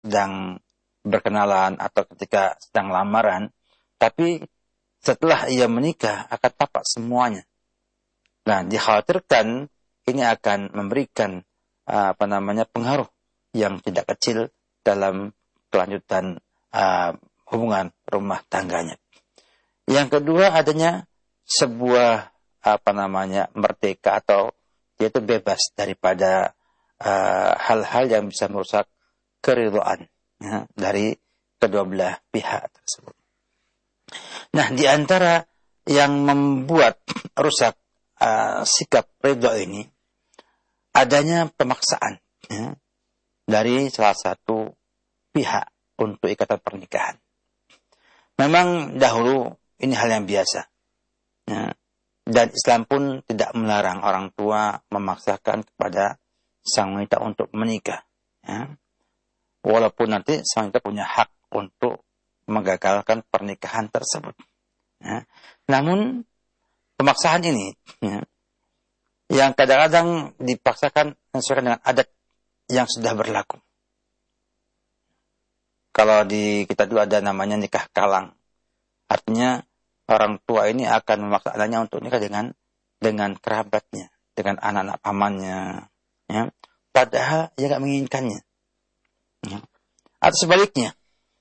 sedang berkenalan atau ketika sedang lamaran, tapi setelah ia menikah akan tampak semuanya. Nah, dikhawatirkan ini akan memberikan pengaruh yang tidak kecil dalam kelanjutan hubungan rumah tangganya. Yang kedua, adanya sebuah merdeka atau yaitu bebas daripada hal-hal yang bisa merusak keridhaan dari kedua belah pihak tersebut. Nah, di antara yang membuat rusak sikap ridha ini adanya pemaksaan dari salah satu pihak untuk ikatan pernikahan. Memang dahulu ini hal yang biasa. Dan Islam pun tidak melarang orang tua memaksakan kepada sang wanita untuk menikah. Walaupun nanti sang wanita punya hak untuk menggagalkan pernikahan tersebut. Namun pemaksaan ini yang kadang-kadang dipaksakan sesuai dengan adat yang sudah berlaku. Kalau di kita dulu ada namanya nikah kalang. Artinya orang tua ini akan memaksa anaknya untuk nikah dengan kerabatnya, dengan anak-anak pamannya, padahal ia tidak menginginkannya. Atau sebaliknya,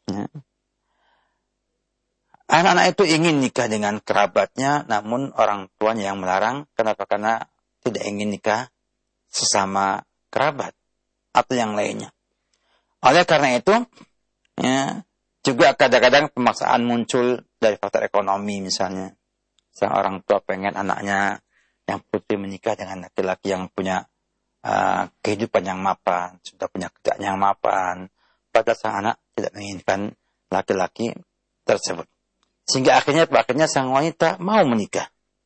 anak-anak itu ingin nikah dengan kerabatnya, namun orang tuanya yang melarang. Kenapa? Karena tidak ingin nikah sesama kerabat atau yang lainnya. Oleh karena itu, juga kadang-kadang pemaksaan muncul dari faktor ekonomi misalnya. Sang orang tua pengen anaknya yang putri menikah dengan laki-laki yang punya kehidupan yang mapan, sudah punya kerjaan yang mapan. Padahal sang anak tidak menginginkan laki-laki tersebut. Sehingga akhirnya sang wanita mau menikah.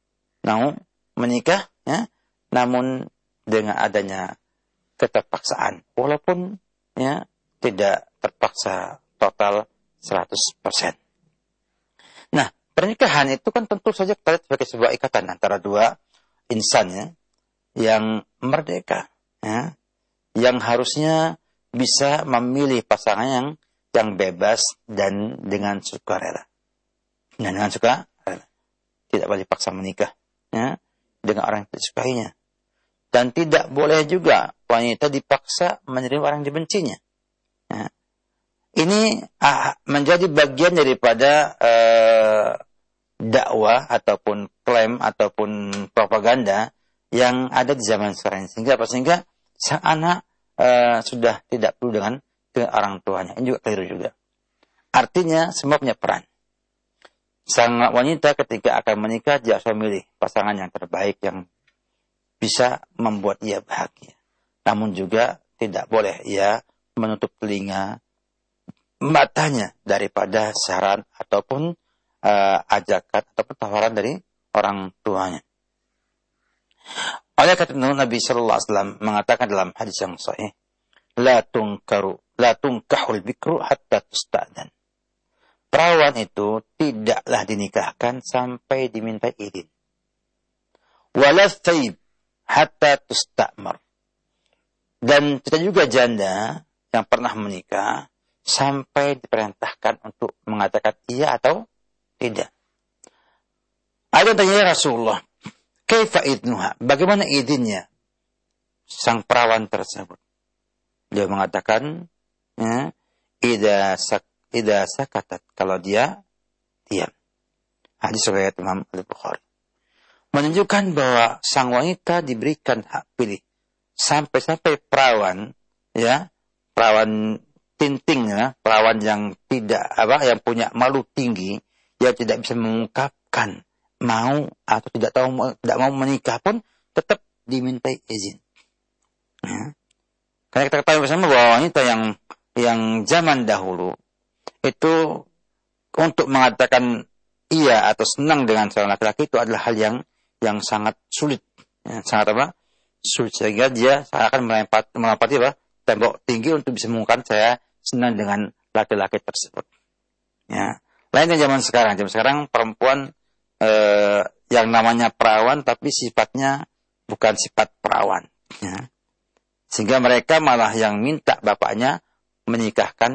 Namun dengan adanya keterpaksaan. Walaupun tidak terpaksa total 100%. Nah, pernikahan itu kan tentu saja kita lihat sebagai sebuah ikatan antara dua insan yang merdeka, yang harusnya bisa memilih pasangan yang bebas dan dengan sukarela. Nah, dengan sukarela tidak boleh dipaksa menikah dengan orang yang tidak disukainya. Dan tidak boleh juga wanita dipaksa menerima orang yang dibencinya. Ini menjadi bagian daripada dakwah ataupun klaim ataupun propaganda yang ada di zaman sekarang. Sehingga sang anak sudah tidak perlu dengan orang tuanya. Ini juga keliru juga. Artinya semua punya peran. Sang wanita ketika akan menikah dia harus memilih pasangan yang terbaik yang bisa membuat ia bahagia. Namun juga tidak boleh ia menutup telinga matanya daripada saran ataupun ajakan ataupun tawaran dari orang tuanya. Oleh karena Nabi Sallallahu Alaihi Wasallam mengatakan dalam hadis yang sahih, la tunkahul bikru hatta tusta'dan. Perawan itu tidaklah dinikahkan sampai diminta izin. Wala thaib hatta tusta'mar. Dan tidak juga janda yang pernah menikah sampai diperintahkan untuk mengatakan iya atau tidak. Ada yang tanya Rasulullah, kaifa idnuha? Bagaimana izinnya sang perawan tersebut? Dia mengatakan, idza sakatat, kalau dia diam. Hadis riwayat Imam Al-Bukhari. Menunjukkan bahwa sang wanita diberikan hak pilih. Sampai-sampai perawan tinting, perawan yang yang punya malu tinggi, yang tidak bisa mengungkapkan mau atau tidak mau menikah pun tetap dimintai izin. Karena kita ketahui bersama bahwa wanita yang zaman dahulu itu untuk mengatakan iya atau senang dengan seorang laki-laki itu adalah hal yang sangat sulit, sangat sulit, sehingga dia akan melewati tembok tinggi untuk bisa mengungkapkan saya senang dengan laki-laki tersebut. Lain dengan zaman sekarang. Zaman sekarang perempuan yang namanya perawan tapi sifatnya bukan sifat perawan. Sehingga mereka malah yang minta bapaknya menikahkan